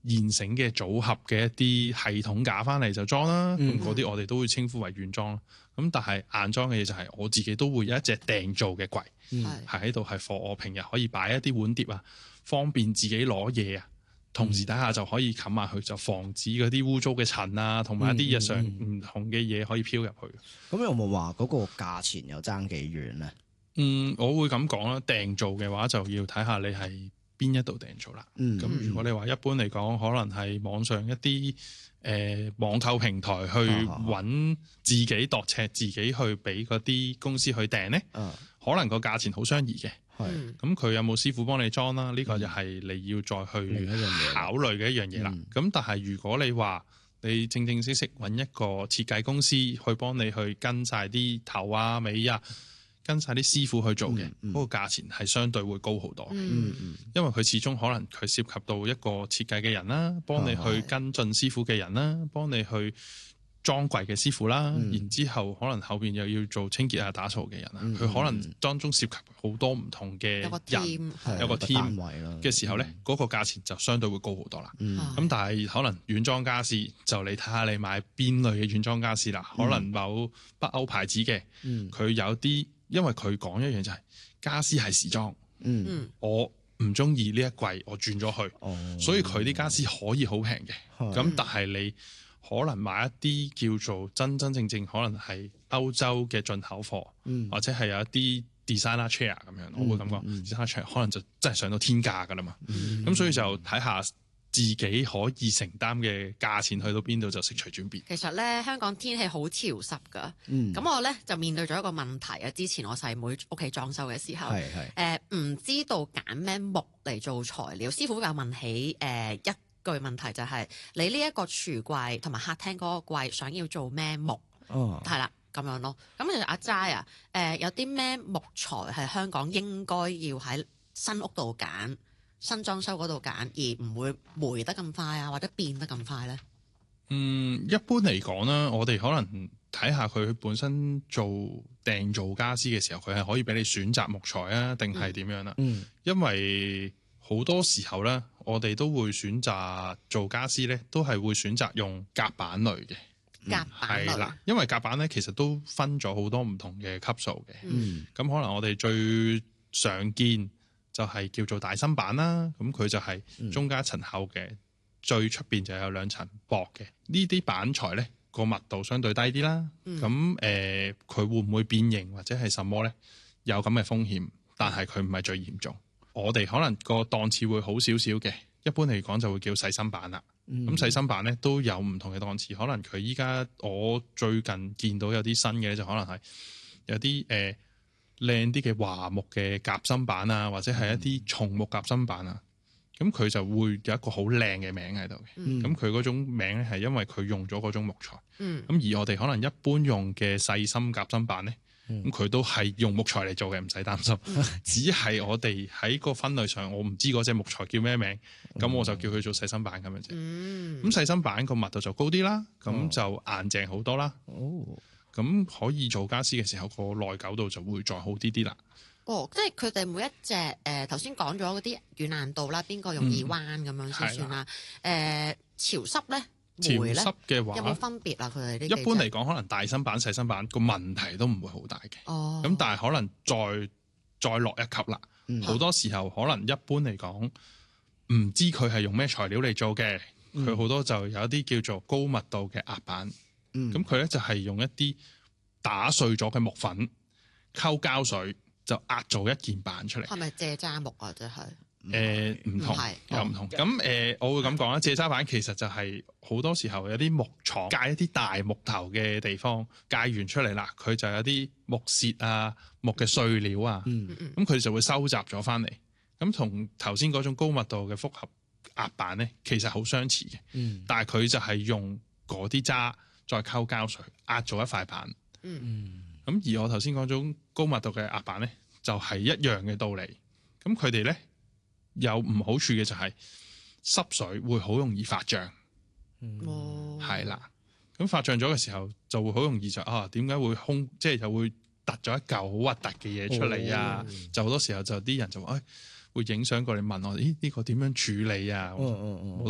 現成嘅組合嘅一啲系統架翻嚟就裝啦。咁嗰啲我哋都會稱呼為軟裝啦。咁但係硬裝嘅嘢就係我自己都會有一隻訂做嘅櫃，係喺度係放我平日可以擺一啲碗碟啊，方便自己攞嘢啊。同時底下就可以冚埋佢，就防止嗰啲污糟嘅塵啊，同埋一啲日常唔同嘅嘢可以飄入去。 咁有冇話嗰個價錢又爭幾遠咧？ 我會咁講啦，訂做嘅話就要睇下你係邊一度訂做啦。咁如果你話一般嚟講，可能係網上一啲網購平台去揾自己度尺，自己去俾嗰啲公司去訂咧，可能個價錢好相宜嘅。咁佢有冇師傅幫你裝啦？呢個就係你要再去考慮嘅一樣嘢啦。咁但係如果你話你正正式式揾一個設計公司去幫你去跟晒啲頭啊尾啊，跟晒啲師傅去做嘅，嗰個價錢係相對會高好多。因為佢始終可能佢涉及到一個設計嘅人啦，幫你去跟進師傅嘅人啦，幫你去裝櫃嘅師傅啦，然之後可能後邊又要做清潔啊打掃嘅人啦，佢可能當中涉及好多唔同嘅人，有個 team 嘅時候咧，嗰個價錢就相對會高好多啦。咁但係可能軟裝家私就你睇下你買邊類嘅軟裝家私啦，可能某北歐牌子嘅，佢有啲因為佢講一樣就係家私係時裝，我唔中意呢一櫃我轉咗去，所以佢啲家私可以好平嘅，咁但係你可能買一啲叫做真正可能係歐洲嘅進口貨，或者係有一啲 designer chair 咁樣，我會咁講，designer chair 可能就真係上到天價噶啦嘛。咁所以就睇下自己可以承擔嘅價錢去到邊度就悉隨轉變。 其實咧香港天氣好潮濕㗎，咁我咧就面對咗一個問題啊。之前我細妹屋企裝修嘅時候，唔知道揀咩木嚟做材料，師傅又問起一句問題就係你呢一個櫥櫃同埋客廳嗰個櫃想要做咩木？係啦咁樣咯。咁其實阿齋啊，有啲咩木材係香港應該要喺新屋度揀、新裝修嗰度揀，而唔會霉得咁快啊，或者變得咁快咧？ 一般嚟講啦，我哋可能睇下佢本身做訂造家私嘅時候，佢係可以俾你選擇木材啊，定係點樣啦？因為好多時候咧，我哋都會選擇做家私咧，都係會選擇用夾板類嘅。 夾板類係啦， 因為夾板咧其實都分咗好多唔同嘅級數嘅。咁可能我哋最常見就係叫做大芯板啦。咁佢就係中間一層厚嘅，最出邊就有兩層薄嘅。呢啲板材咧個密度相對低啲啦。咁佢會唔會變形或者係什麼咧？有咁嘅風險，但係佢唔係最嚴重。我哋可能個檔次會好少少嘅，一般嚟講就會叫細芯板啦。咁細芯板咧都有唔同嘅檔次，可能佢依家我最近見到有啲新嘅就可能係有啲靚啲嘅華木嘅夾芯板啊，或者係一啲松木夾芯板啊。咁佢就會有一個好靚嘅名喺度嘅。咁佢嗰種名咧係因為佢用咗嗰種木材。咁而我哋可能一般用嘅細芯夾芯板咧，咁佢都係用木材嚟做嘅，唔使擔心。只係我哋喺個分類上，我唔知嗰隻木材叫咩名，咁我就叫佢做細芯板咁樣啫。咁細芯板個密度就高啲啦，咁就硬淨好多啦。咁可以做家私嘅時候，個耐久度就會再好啲啦。 即係佢哋每一隻頭先講咗嗰啲軟硬度啦，邊個容易彎咁樣先算啦。潮濕咧？潮濕嘅話有冇分別啊？佢哋呢？一般嚟講，可能大芯板、細芯板個問題都唔會好大嘅。咁但係可能再落一級啦。好多時候可能一般嚟講，唔知佢係用咩材料嚟做嘅。佢好多就有一啲叫做高密度嘅壓板。咁佢咧就係用一啲打碎咗嘅木粉溝膠水，就壓做一件板出嚟。係咪蔗渣木啊？即係？ 唔同，又唔同。咁我會咁講啦，蔗渣板其實就係好多時候有啲木廠界一啲大木頭嘅地方界完出嚟啦，佢就有啲木屑啊、木嘅碎料啊，咁佢就會收集咗翻嚟。咁同頭先嗰種高密度嘅複合壓板咧，其實好相似嘅。但係佢就係用嗰啲渣再溝膠水壓做一塊板。咁而我頭先講種高密度嘅壓板咧，就係一樣嘅道理。咁佢哋咧有唔好處嘅就係濕水會好容易發脹，係啦。咁發脹咗嘅時候就會好容易就點解會即係就會突咗一嚿好核突嘅嘢出嚟啊？就好多時候就啲人就話會影相過嚟問我，呢個點樣處理啊？